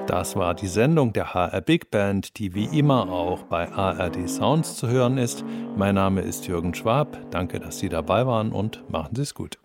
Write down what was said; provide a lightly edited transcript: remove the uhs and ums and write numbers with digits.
Das war die Sendung der HR Big Band, die wie immer auch bei ARD Sounds zu hören ist. Mein Name ist Jürgen Schwab. Danke, dass Sie dabei waren und machen Sie es gut.